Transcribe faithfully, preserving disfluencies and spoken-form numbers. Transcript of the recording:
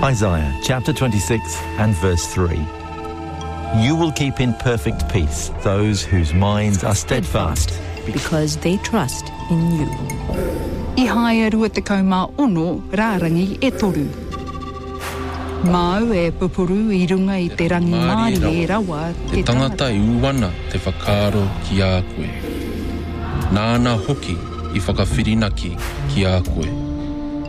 Isaiah chapter twenty-six and verse three. You will keep in perfect peace those whose minds are steadfast, because they trust in you. I hae rua te kaumā ono rārangi e toru. Māu e pupuru I runga I te rangi Māori e rawa te tangata I uwana te whakaaro ki a koe. Nāna hoki I whakawhirinaki ki a koe.